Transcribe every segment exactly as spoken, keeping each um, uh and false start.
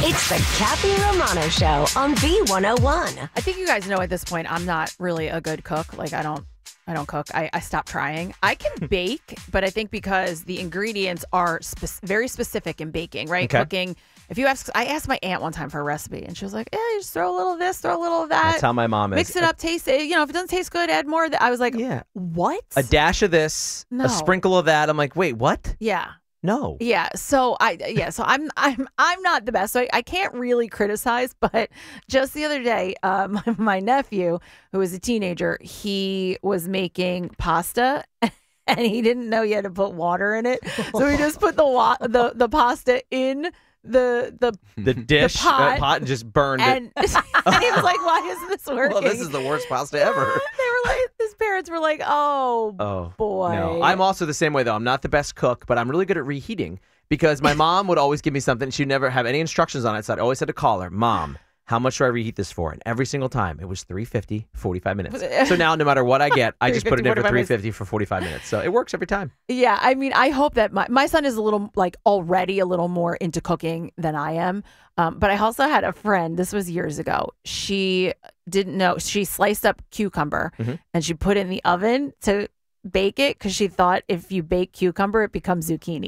It's the Kathy Romano Show on B one oh one. I think you guys know at this point I'm not really a good cook. Like I don't I don't cook. I, I stopped trying. I can bake, but I think because the ingredients are spe- very specific in baking, right? Okay. Cooking. If you ask, I asked my aunt one time for a recipe, and she was like, "Yeah, you just throw a little of this, throw a little of that. That's how my mom is. Mix it up, taste it. You know, if it doesn't taste good, add more of that." I was like, Yeah. what? A dash of this, No. a sprinkle of that. I'm like, wait, what? Yeah. No. Yeah, so I yeah, so I'm I'm I'm not the best. So I, I can't really criticize, but just the other day, um, my nephew, who was a teenager, he was making pasta and he didn't know you had to put water in it. So he just put the wa- the the pasta in the the The dish, pot, uh, pot and just burned and, it. and he was like, "Why isn't this working?" Well, this is the worst pasta ever. They were like, his parents were like, "Oh, Oh, boy." no. I'm also the same way, though. I'm not the best cook, but I'm really good at reheating because my mom would always give me something. She'd never have any instructions on it, so I always had to call her, "Mom, how much do I reheat this for?" And every single time, it was three fifty, forty-five minutes. So now, no matter what I get, I just put it in for three fifty for forty-five minutes. So it works every time. Yeah, I mean, I hope that my, my son is a little, like, already a little more into cooking than I am. Um, but I also had a friend, this was years ago. She didn't know, she sliced up cucumber Mhm. and she put it in the oven to bake it because she thought if you bake cucumber, it becomes zucchini.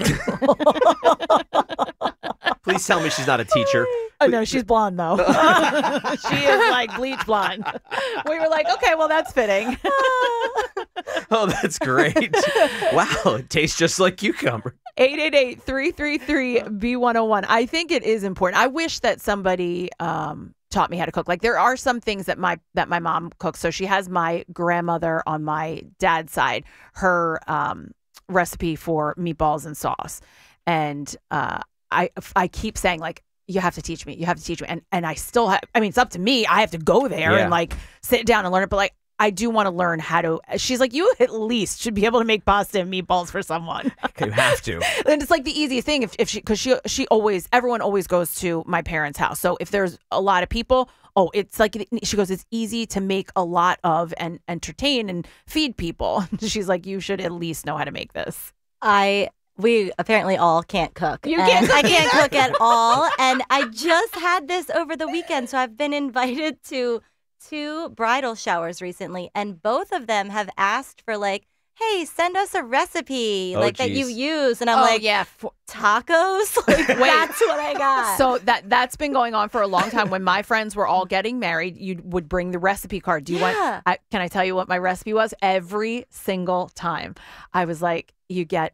Please tell me she's not a teacher. Oh, no, she's blonde, though. She is like bleach blonde. We were like, okay, well, that's fitting. Oh, that's great. Wow, it tastes just like cucumber. eight eight eight, three three three, B one oh one. I think it is important. I wish that somebody um, taught me how to cook. Like there are some things that my that my mom cooks. So she has my grandmother on my dad's side, her um, recipe for meatballs and sauce. And uh, I I keep saying like, you have to teach me. You have to teach me. And and I still have, I mean, it's up to me. I have to go there Yeah. and like sit down and learn it. But like, I do want to learn how to, she's like, you at least should be able to make pasta and meatballs for someone. You have to. And it's like the easiest thing if, if she, because she, she always, everyone always goes to my parents' house. So if there's a lot of people, oh, it's like, she goes, it's easy to make a lot of and entertain and feed people. She's like, you should at least know how to make this. I we apparently all can't cook. You And can't cook I can't either? cook at all. And I just had this over the weekend. So I've been invited to two bridal showers recently, and both of them have asked for like, hey, send us a recipe Oh, like that you geez. use. And I'm Oh, like, yeah. For, tacos? Like, Wait. that's what I got. so that, that's been going on for a long time. When my friends were all getting married, you would bring the recipe card. Do you Yeah. want, I, can I tell you what my recipe was? Every single time. I was like, you get